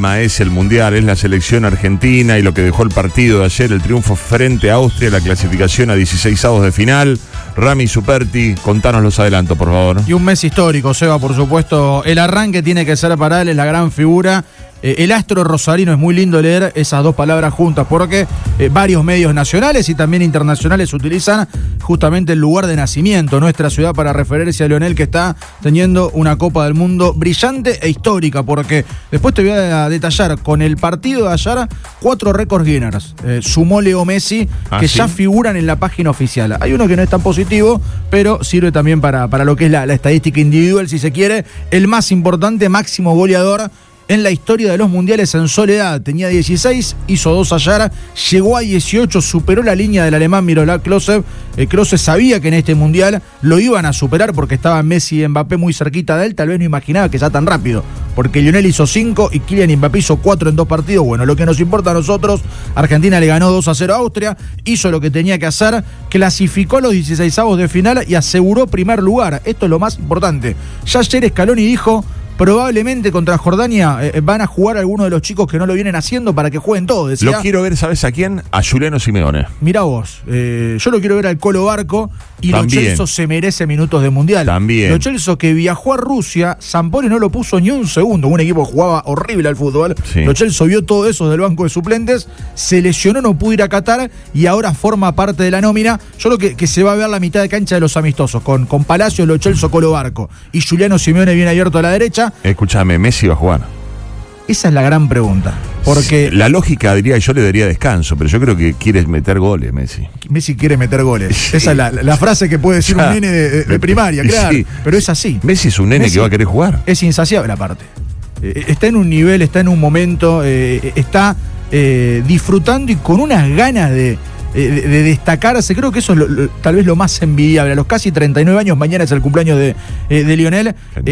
alma es el Mundial, es la selección argentina y lo que dejó el partido de ayer, el triunfo frente a Austria, la clasificación a 16avos de final. Rami Superti, contanos los adelantos, por favor. Y un mes histórico, Seba, por supuesto. El arranque tiene que ser para él, es la gran figura. El astro rosarino, es muy lindo leer esas dos palabras juntas porque varios medios nacionales y también internacionales utilizan justamente el lugar de nacimiento, nuestra ciudad, para referirse a Lionel, que está teniendo una Copa del Mundo brillante e histórica, porque después te voy a detallar con el partido de ayer 4 récords Guinness. Sumó Leo Messi, que ¿sí? Ya figuran en la página oficial. Hay uno que no es tan positivo, pero sirve también para lo que es la estadística individual, si se quiere. El más importante, máximo goleador en la historia de los mundiales en soledad. Tenía 16, hizo 2 ayer, llegó a 18, superó la línea del alemán Miroslav Klose. Klose sabía que en este mundial lo iban a superar porque estaban Messi y Mbappé muy cerquita de él. Tal vez no imaginaba que sea tan rápido, porque Lionel hizo 5 y Kylian Mbappé hizo 4 en 2 partidos. Bueno, lo que nos importa a nosotros, Argentina le ganó 2-0 a Austria, hizo lo que tenía que hacer, clasificó a los 16avos de final y aseguró primer lugar. Esto es lo más importante. Ya ayer Scaloni dijo: probablemente contra Jordania van a jugar algunos de los chicos que no lo vienen haciendo para que jueguen todos. Decía, lo quiero ver, ¿sabes a quién? A Juliano Simeone. Mirá vos, yo lo quiero ver al Colo Barco y Lo Celso se merece minutos de mundial. También. Lo Celso, que viajó a Rusia, Sampoli no lo puso ni un segundo, un equipo que jugaba horrible al fútbol. Sí. Lo Celso vio todo eso del banco de suplentes, se lesionó, no pudo ir a Qatar y ahora forma parte de la nómina. Yo creo que se va a ver la mitad de cancha de los amistosos, con Palacios, Lo Celso, Colo Barco y Juliano Simeone bien abierto a la derecha. Escúchame, ¿Messi va a jugar? Esa es la gran pregunta. Porque la lógica diría, yo le daría descanso, pero yo creo que quiere meter goles, Messi. Messi quiere meter goles. Sí. Esa es la frase que puede decir un nene de primaria, claro. Sí. Pero es así. Messi es un nene que va a querer jugar. Es insaciable aparte. Está en un nivel, está en un momento, está disfrutando y con unas ganas de destacarse. Creo que eso es tal vez lo más envidiable. A los casi 39 años, mañana es el cumpleaños de Lionel.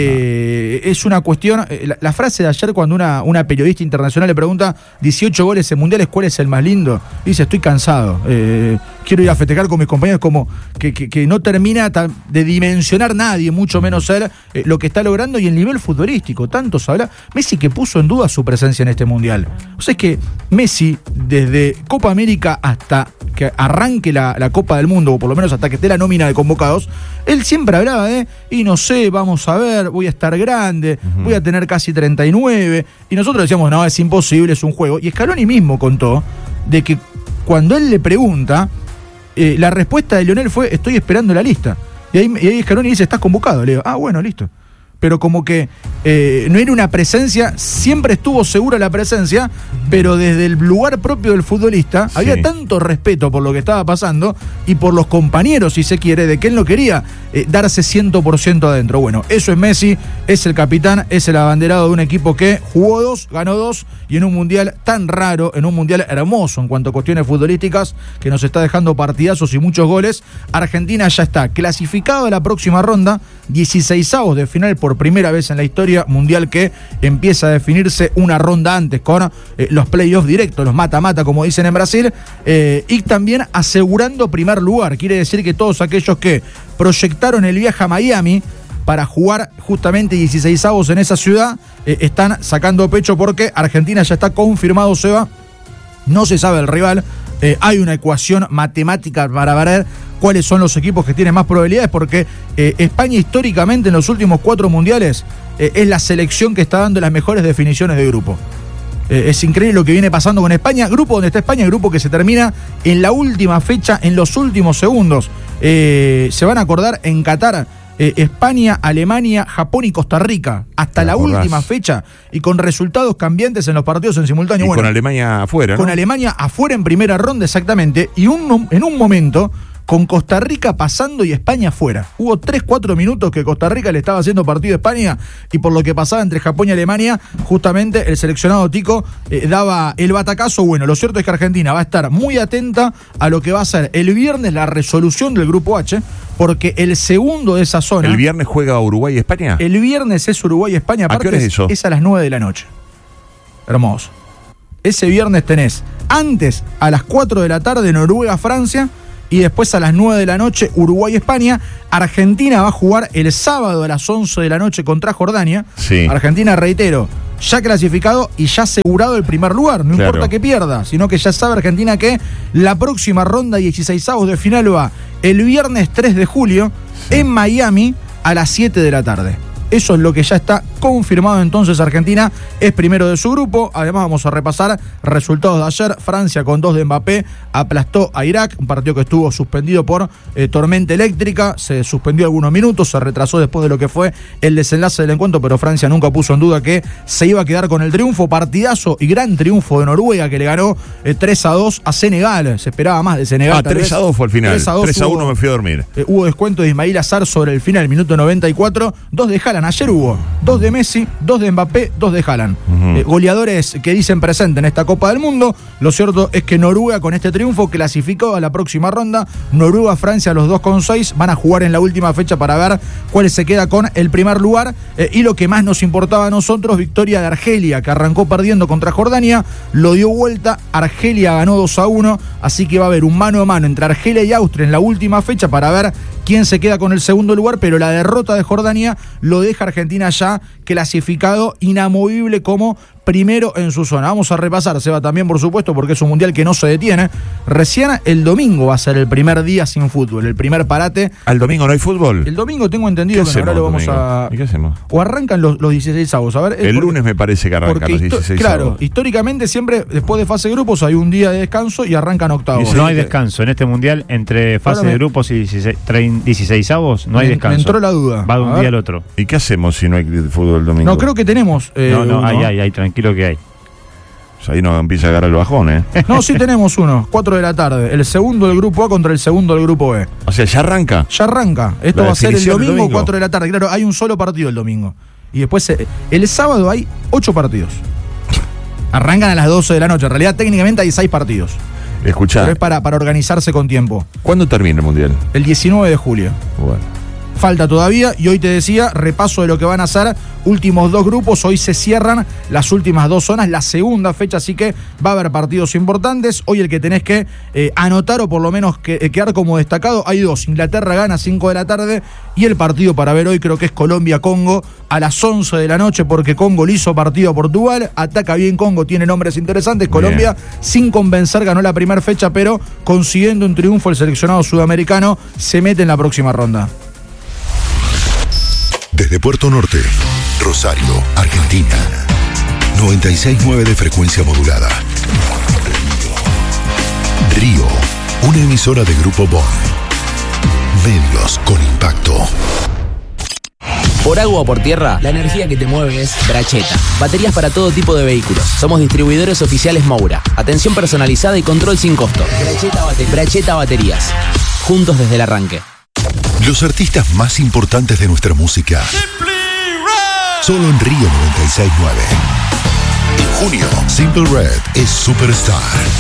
Es una cuestión. La frase de ayer, cuando una periodista internacional le pregunta 18 goles en mundiales, ¿cuál es el más lindo? Dice: estoy cansado. Quiero ir a festejar con mis compañeros. Como que no termina de dimensionar nadie, mucho menos él, lo que está logrando y el nivel futbolístico. Tanto se habla. Messi, que puso en duda su presencia en este mundial. O sea, es que Messi, desde Copa América hasta que arranque la Copa del Mundo, o por lo menos hasta que esté la nómina de convocados, él siempre hablaba y no sé, vamos a ver, voy a estar grande, voy a tener casi 39, y nosotros decíamos, no, es imposible, es un juego. Y Scaloni mismo contó de que cuando él le pregunta, la respuesta de Lionel fue: estoy esperando la lista. Y ahí Scaloni dice: estás convocado. Le digo: ah, bueno, listo. Pero como que no era una presencia, siempre estuvo segura la presencia, pero desde el lugar propio del futbolista había tanto respeto por lo que estaba pasando y por los compañeros, si se quiere, de que él no quería darse 100% adentro. Bueno, eso es Messi, es el capitán, es el abanderado de un equipo que jugó 2, ganó 2, y en un mundial tan raro, en un mundial hermoso en cuanto a cuestiones futbolísticas, que nos está dejando partidazos y muchos goles. Argentina ya está clasificado a la próxima ronda, 16avos de final, por primera vez en la historia mundial que empieza a definirse una ronda antes con los playoffs directos, los mata-mata, como dicen en Brasil, y también asegurando primer lugar. Quiere decir que todos aquellos que proyectaron el viaje a Miami para jugar justamente 16avos en esa ciudad están sacando pecho, porque Argentina ya está confirmado, Seba. No se sabe el rival. Hay una ecuación matemática para ver cuáles son los equipos que tienen más probabilidades, porque España históricamente en los últimos 4 mundiales es la selección que está dando las mejores definiciones de grupo. Es increíble lo que viene pasando con España. Grupo donde está España, grupo que se termina en la última fecha, en los últimos segundos. Se van a acordar en Qatar. España, Alemania, Japón y Costa Rica hasta la última fecha, y con resultados cambiantes en los partidos en simultáneo. Y bueno, con Alemania afuera, ¿no? Con Alemania afuera en primera ronda, exactamente, y en un momento con Costa Rica pasando y España fuera. Hubo 3-4 minutos que Costa Rica le estaba haciendo partido a España, y por lo que pasaba entre Japón y Alemania, justamente el seleccionado tico daba el batacazo. Bueno, lo cierto es que Argentina va a estar muy atenta a lo que va a ser el viernes la resolución del Grupo H, porque el segundo de esa zona... ¿El viernes juega Uruguay y España? El viernes es Uruguay y España. ¿A qué hora es eso? Es a las 9 de la noche. Hermoso. Ese viernes tenés antes a las 4 de la tarde Noruega-Francia, y después a las 9 de la noche Uruguay-España. Argentina va a jugar el sábado a las 11 de la noche contra Jordania. Sí. Argentina, reitero, ya clasificado y ya asegurado el primer lugar. No importa que pierda, sino que ya sabe Argentina que la próxima ronda 16avos de final va el viernes 3 de julio en Miami a las 7 de la tarde. Eso es lo que ya está confirmado. Entonces Argentina es primero de su grupo. Además vamos a repasar resultados de ayer. Francia con 2 de Mbappé aplastó a Irak, un partido que estuvo suspendido por tormenta eléctrica. Se suspendió algunos minutos, se retrasó después de lo que fue el desenlace del encuentro, pero Francia nunca puso en duda que se iba a quedar con el triunfo. Partidazo y gran triunfo de Noruega, que le ganó 3-2 a Senegal. Se esperaba más de Senegal. 3-2 fue el final. 3-1 me fui a dormir. Hubo descuento de Ismail Azar sobre el final, minuto 94. 2 de Haaland. Ayer hubo 2 de Messi, 2 de Mbappé, 2 de Haaland. Goleadores que dicen presente en esta Copa del Mundo. Lo cierto es que Noruega con este triunfo clasificó a la próxima ronda. Noruega-Francia, los 2 con 6, van a jugar en la última fecha para ver cuál se queda con el primer lugar. Y lo que más nos importaba a nosotros, victoria de Argelia, que arrancó perdiendo contra Jordania, lo dio vuelta, Argelia ganó 2-1, así que va a haber un mano a mano entre Argelia y Austria en la última fecha para ver quién se queda con el segundo lugar, pero la derrota de Jordania lo deja Argentina ya clasificado, inamovible como primero en su zona. Vamos a repasar, Seba, también, por supuesto, porque es un mundial que no se detiene. Recién el domingo va a ser el primer día sin fútbol, el primer parate. ¿Al domingo no hay fútbol? El domingo tengo entendido que ahora lo vamos a... ¿Y qué hacemos? O arrancan los 16avos. A ver, el lunes me parece que arrancan los 16avos. Claro, históricamente siempre después de fase de grupos hay un día de descanso y arrancan octavos. No hay descanso en este mundial entre fase de grupos y 16avos, no hay descanso. Me entró la duda. Va de un día al otro. ¿Y qué hacemos si no hay fútbol el domingo? No, creo que tenemos. Hay, tranquilo que hay. Pues ahí nos empieza a agarrar el bajón, ¿eh? No, sí tenemos uno, 4 de la tarde. El segundo del grupo A contra el segundo del grupo B. O sea, ¿ya arranca? Ya arranca. Esto va a ser el domingo, 4 de la tarde. Claro, hay un solo partido el domingo. Y después, el sábado hay 8 partidos. Arrancan a las 12 de la noche. En realidad, técnicamente hay 6 partidos. Escuchá. Pero es para organizarse con tiempo. ¿Cuándo termina el mundial? El 19 de julio. Bueno. Falta todavía, y hoy te decía, repaso de lo que van a hacer últimos 2 grupos. Hoy se cierran las últimas 2 zonas, la segunda fecha, así que va a haber partidos importantes. Hoy el que tenés que anotar o por lo menos quedar como destacado, hay 2. Inglaterra gana 5 de la tarde y el partido para ver hoy creo que es Colombia-Congo a las 11 de la noche, porque Congo le hizo partido a Portugal, ataca bien Congo, tiene nombres interesantes. Colombia sin convencer ganó la primera fecha, pero consiguiendo un triunfo el seleccionado sudamericano se mete en la próxima ronda. Desde Puerto Norte, Rosario, Argentina. 96.9 de frecuencia modulada. Río, una emisora de Grupo Bon. Medios con impacto. Por agua o por tierra, la energía que te mueve es Bracheta. Baterías para todo tipo de vehículos. Somos distribuidores oficiales Moura. Atención personalizada y control sin costo. Bracheta Baterías. Juntos desde el arranque. Los artistas más importantes de nuestra música. Solo en Río 96.9. En junio, Simple Red es Superstar.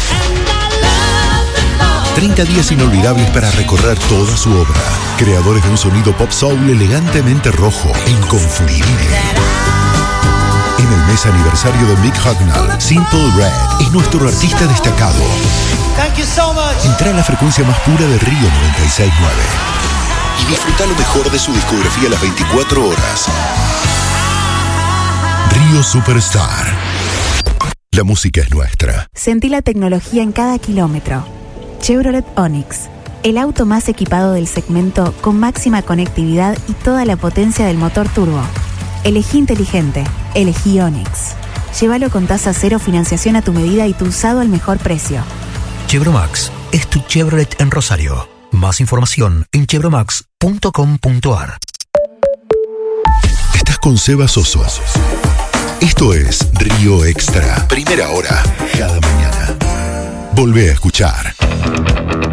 30 días inolvidables para recorrer toda su obra. Creadores de un sonido pop soul elegantemente rojo e inconfundible. En el mes aniversario de Mick Hucknall, Simple Red es nuestro artista destacado. Entra a la frecuencia más pura de Río 96.9 y disfruta lo mejor de su discografía a las 24 horas. Río Superstar. La música es nuestra. Sentí la tecnología en cada kilómetro. Chevrolet Onix, el auto más equipado del segmento con máxima conectividad y toda la potencia del motor turbo. Elegí inteligente, elegí Onix. Llévalo con tasa cero, financiación a tu medida y tu usado al mejor precio. Chevromax es tu Chevrolet en Rosario. Más información en chevromax.com.ar. Estás con Seba Soso. Esto es Río Extra. Primera hora, cada mañana. Volvé a escuchar.